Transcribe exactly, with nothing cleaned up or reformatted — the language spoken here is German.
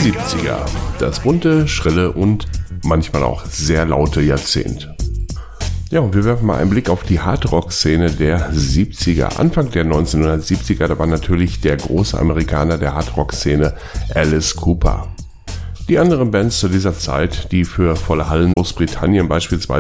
siebziger. Das bunte, schrille und manchmal auch sehr laute Jahrzehnt. Ja, und wir werfen mal einen Blick auf die Hardrock-Szene der siebziger. Anfang der neunzehnhundertsiebziger, da war natürlich der große Amerikaner der Hardrock-Szene Alice Cooper. Die anderen Bands zu dieser Zeit, die für volle Hallen Großbritannien beispielsweise